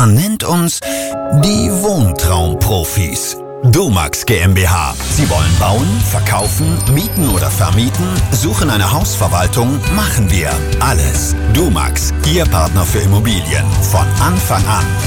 Man nennt uns die Wohntraumprofis. Domax GmbH. Sie wollen bauen, verkaufen, mieten oder vermieten? Suchen eine Hausverwaltung? Machen wir alles. Domax, Ihr Partner für Immobilien. Von Anfang an.